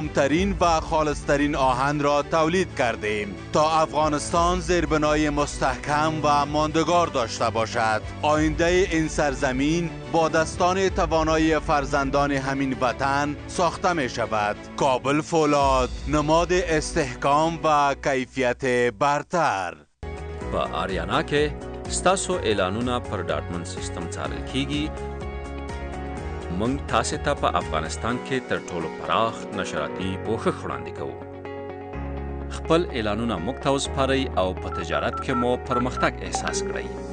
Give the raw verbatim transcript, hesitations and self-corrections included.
کمترین و خالصترین آهن را تولید کردیم تا افغانستان زیربنای مستحکم و ماندگار داشته باشد. آینده این سرزمین با دستان توانای فرزندان همین وطن ساخته می شود. کابل فولاد، نماد استحکام و کیفیت برتر. په آریانا کې ستاسو اعلانونه پر ډاټمن سیستم څارل کیږي. موږ تاسو ته په افغانستان کې تر ټولو پراخ نشراتي پوښښ وړاندې کوو. خپل اعلانونه موږ ته وسپارئ او په تجارت کې مو پرمختګ احساس کړئ.